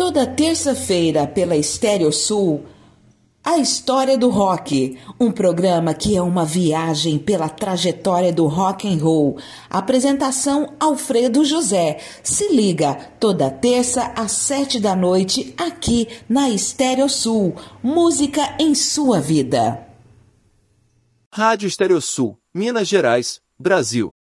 Toda terça-feira pela Estéreo Sul, A História do Rock, um programa que é uma viagem pela trajetória do rock and roll. Apresentação Alfredo José. Se liga, toda terça às 7 da noite, aqui na Estéreo Sul. Música em sua vida. Rádio Estéreo Sul, Minas Gerais, Brasil.